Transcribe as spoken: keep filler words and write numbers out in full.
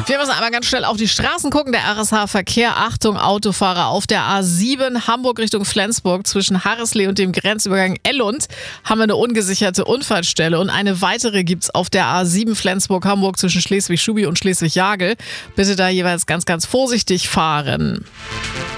Wir müssen einmal ganz schnell auf die Straßen gucken. Der R S H-Verkehr. Achtung, Autofahrer auf der A sieben Hamburg Richtung Flensburg zwischen Harrisley und dem Grenzübergang Ellund haben wir eine ungesicherte Unfallstelle. Und eine weitere gibt es auf der A sieben Flensburg-Hamburg zwischen Schleswig-Schubi und Schleswig-Jagel. Bitte da jeweils ganz, ganz vorsichtig fahren.